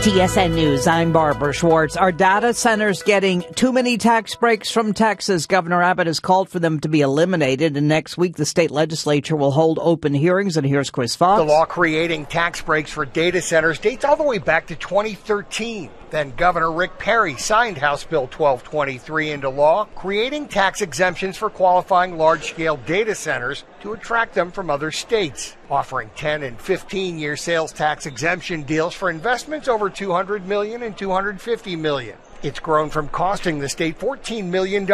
TSN News, I'm Barbara Schwartz. Are data centers getting too many tax breaks from Texas? Governor Abbott has called for them to be eliminated, and next week the state legislature will hold open hearings. And here's Chris Fox. The law creating tax breaks for data centers dates all the way back to 2013. Then Governor Rick Perry signed House Bill 1223 into law, creating tax exemptions for qualifying large-scale data centers to attract them from other states, offering 10 and 15-year sales tax exemption deals for investments over $200 million and $250 million. It's grown from costing the state $14 million in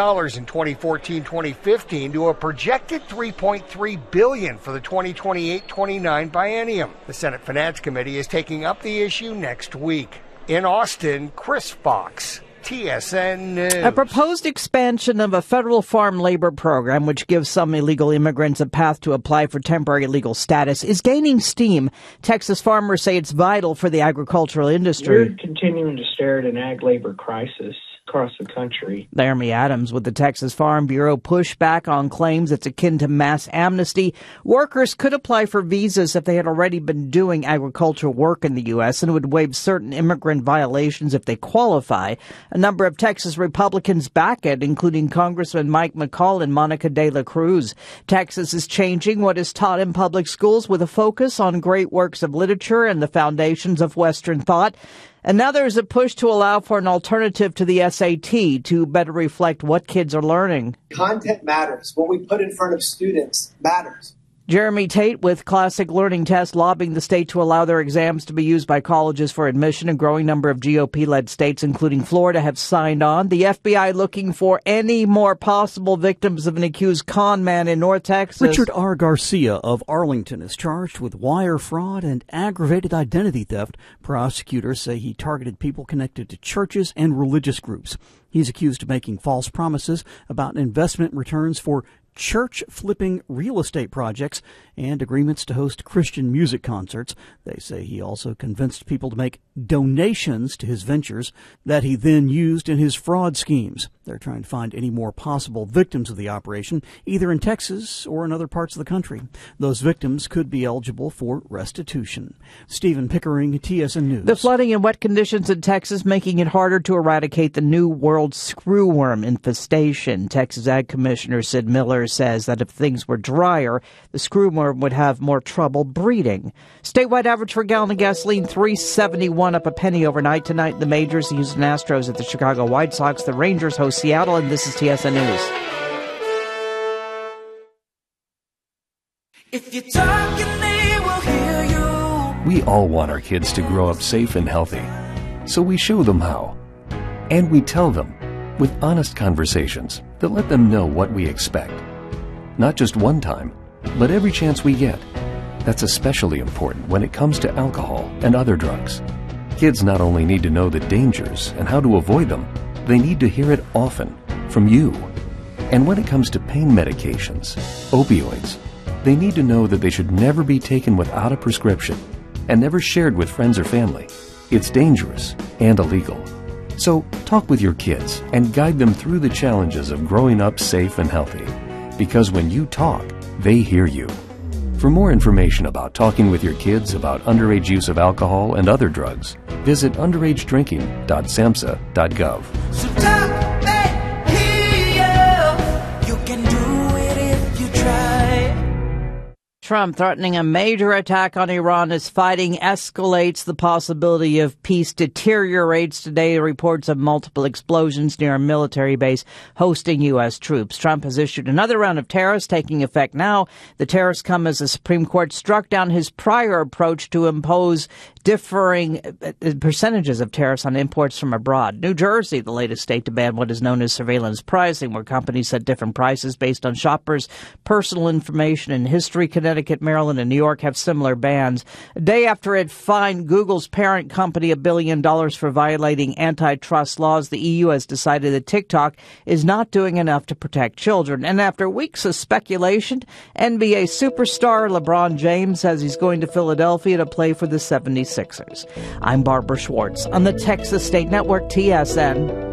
2014-2015 to a projected $3.3 billion for the 2028-29 biennium. The Senate Finance Committee is taking up the issue next week. In Austin, Chris Fox, TSN News. A proposed expansion of a federal farm labor program, which gives some illegal immigrants a path to apply for temporary legal status, is gaining steam. Texas farmers say it's vital for the agricultural industry. We're continuing to stare at an ag labor crisis across the country. Laramie Adams with the Texas Farm Bureau pushed back on claims it's akin to mass amnesty. Workers could apply for visas if they had already been doing agricultural work in the U.S. and would waive certain immigrant violations if they qualify. A number of Texas Republicans back it, including Congressman Mike McCall and Monica de la Cruz. Texas is changing what is taught in public schools with a focus on great works of literature and the foundations of Western thought. And now there's a push to allow for an alternative to the SAT to better reflect what kids are learning. Content matters. What we put in front of students matters. Jeremy Tate with Classic Learning Test lobbying the state to allow their exams to be used by colleges for admission. A growing number of GOP-led states, including Florida, have signed on. The FBI looking for any more possible victims of an accused con man in North Texas. Richard R. Garcia of Arlington is charged with wire fraud and aggravated identity theft. Prosecutors say he targeted people connected to churches and religious groups. He's accused of making false promises about investment returns for church-flipping real estate projects and agreements to host Christian music concerts. They say he also convinced people to make donations to his ventures that he then used in his fraud schemes. They're trying to find any more possible victims of the operation, either in Texas or in other parts of the country. Those victims could be eligible for restitution. Stephen Pickering, TSN News. The flooding and wet conditions in Texas making it harder to eradicate the New World screwworm infestation. Texas Ag Commissioner Sid Miller says that if things were drier, the screwworm would have more trouble breeding. Statewide average for a gallon of gasoline, $3.71, up a penny overnight. Tonight, the majors, the Houston Astros at the Chicago White Sox. The Rangers host Seattle, and this is TSN News. If you're talking, they will hear you. We all want our kids to grow up safe and healthy, so we show them how. And we tell them with honest conversations that let them know what we expect. Not just one time, but every chance we get. That's especially important when it comes to alcohol and other drugs. Kids not only need to know the dangers and how to avoid them, they need to hear it often from you. And when it comes to pain medications, opioids, they need to know that they should never be taken without a prescription and never shared with friends or family. It's dangerous and illegal. So talk with your kids and guide them through the challenges of growing up safe and healthy. Because when you talk, they hear you. For more information about talking with your kids about underage use of alcohol and other drugs, visit underagedrinking.samhsa.gov. So talk, they hear you. You can do it if you try. Trump threatening a major attack on Iran as fighting escalates. The possibility of peace deteriorates. Today, reports of multiple explosions near a military base hosting U.S. troops. Trump has issued another round of tariffs taking effect now. The tariffs come as the Supreme Court struck down his prior approach to impose differing percentages of tariffs on imports from abroad. New Jersey, the latest state to ban what is known as surveillance pricing, where companies set different prices based on shoppers' personal information and history. Connecticut, Maryland, and New York have similar bans. A day after it fined Google's parent company $1 billion for violating antitrust laws, the EU has decided that TikTok is not doing enough to protect children. And after weeks of speculation, NBA superstar LeBron James says he's going to Philadelphia to play for the 76ers. I'm Barbara Schwartz on the Texas State Network, TSN.